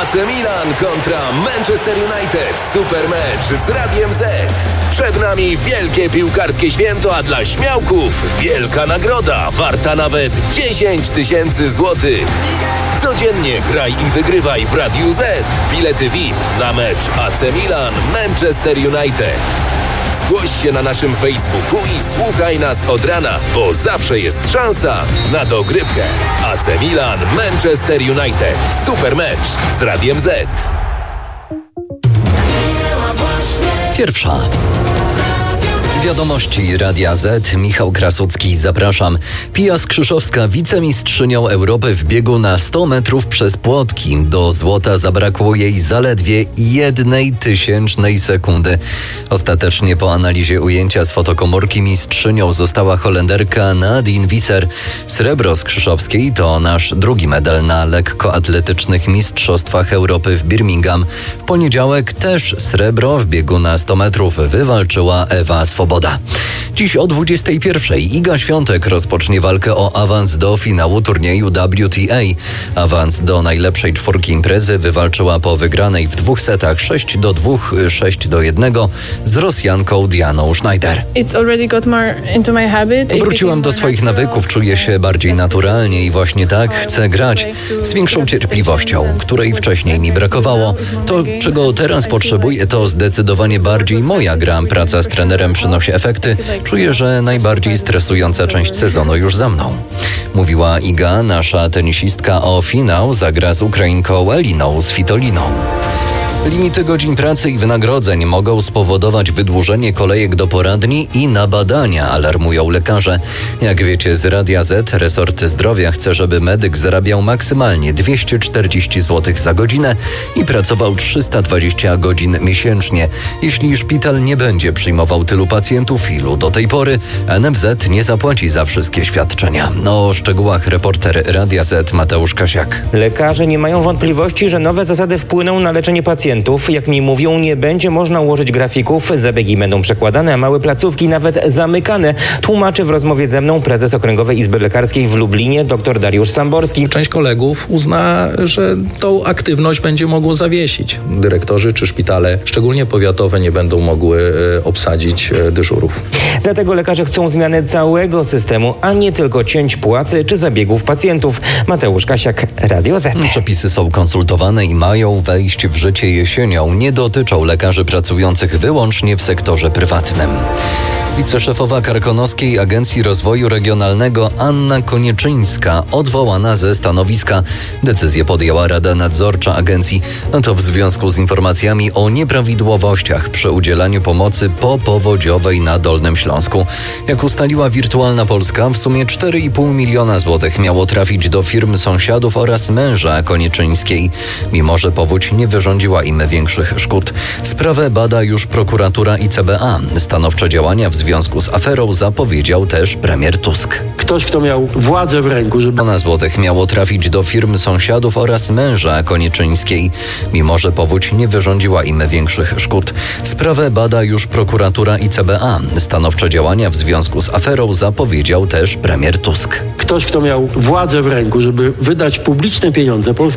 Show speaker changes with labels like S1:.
S1: AC Milan kontra Manchester United. Super mecz z Radiem Z. Przed nami wielkie piłkarskie święto, a dla śmiałków wielka nagroda warta nawet 10 000 złotych. Codziennie graj i wygrywaj w Radiu Z. Bilety VIP na mecz AC Milan Manchester United. Zgłoś się na naszym Facebooku i słuchaj nas od rana, bo zawsze jest szansa na dogrywkę. AC Milan Manchester United. Super mecz z Radiem Z.
S2: Pierwsza. Wiadomości Radia Z. Michał Krasucki, zapraszam. Pia Skrzyszowska, wicemistrzynią Europy w biegu na 100 metrów przez płotki. Do złota zabrakło jej zaledwie 0,01 sekundy. Ostatecznie po analizie ujęcia z fotokomórki mistrzynią została Holenderka Nadine Visser. Srebro Skrzyszowskiej to nasz drugi medal na lekkoatletycznych mistrzostwach Europy w Birmingham. W poniedziałek też srebro w biegu na 100 metrów wywalczyła Ewa Swoboda. Dziś o 21:00 Iga Świątek rozpocznie walkę o awans do finału turnieju WTA. Awans do najlepszej czwórki imprezy wywalczyła po wygranej w 2 setach 6-2, 6-1 z Rosjanką Dianą Schneider. Wróciłam do swoich nawyków, czuję się bardziej naturalnie i właśnie tak chcę grać. Z większą cierpliwością, której wcześniej mi brakowało. To, czego teraz potrzebuję, to zdecydowanie bardziej moja gra. Praca z trenerem przynosi efekty. Czuję, że najbardziej stresująca część sezonu już za mną. Mówiła Iga, nasza tenisistka, o finał zagra z Ukrainką Eliną Svitoliną. Limity godzin pracy i wynagrodzeń mogą spowodować wydłużenie kolejek do poradni i na badania, alarmują lekarze. Jak wiecie z Radia Z, resort zdrowia chce, żeby medyk zarabiał maksymalnie 240 zł za godzinę i pracował 320 godzin miesięcznie. Jeśli szpital nie będzie przyjmował tylu pacjentów, ilu do tej pory, NFZ nie zapłaci za wszystkie świadczenia. O szczegółach reporter Radia Z Mateusz Kasiak.
S3: Lekarze nie mają wątpliwości, że nowe zasady wpłyną na leczenie pacjentów. Jak mi mówią, nie będzie można ułożyć grafików, zabiegi będą przekładane, a małe placówki nawet zamykane. Tłumaczy w rozmowie ze mną prezes Okręgowej Izby Lekarskiej w Lublinie dr Dariusz Samborski.
S4: Część kolegów uzna, że tą aktywność będzie mogło zawiesić. Dyrektorzy czy szpitale, szczególnie powiatowe, nie będą mogły obsadzić dyżurów.
S3: Dlatego lekarze chcą zmiany całego systemu, a nie tylko cięć płacy czy zabiegów pacjentów. Mateusz Kasiak, Radio Z.
S2: Przepisy są konsultowane i mają wejść w życie jesienią. Nie dotyczą lekarzy pracujących wyłącznie w sektorze prywatnym. Wiceszefowa Karkonoskiej Agencji Rozwoju Regionalnego Anna Konieczyńska odwołana ze stanowiska. Decyzję podjęła Rada Nadzorcza Agencji, a to w związku z informacjami o nieprawidłowościach przy udzielaniu pomocy popowodziowej na Dolnym Śląsku. Jak ustaliła Wirtualna Polska, w sumie 4,5 miliona złotych miało trafić do firm sąsiadów oraz męża Konieczyńskiej, mimo że powódź nie wyrządziła im większych szkód. Sprawę bada już prokuratura i CBA. Stanowcze działania w związku z aferą zapowiedział też premier Tusk.
S5: Ktoś, kto miał władzę w ręku, żeby...
S2: Miliona złotych miało trafić do firm sąsiadów oraz męża Konieczyńskiej, mimo że powódź nie wyrządziła im większych szkód. Sprawę bada już prokuratura i CBA. Stanowcze działania w związku z aferą zapowiedział też premier Tusk.
S5: Ktoś, kto miał władzę w ręku, żeby wydać publiczne pieniądze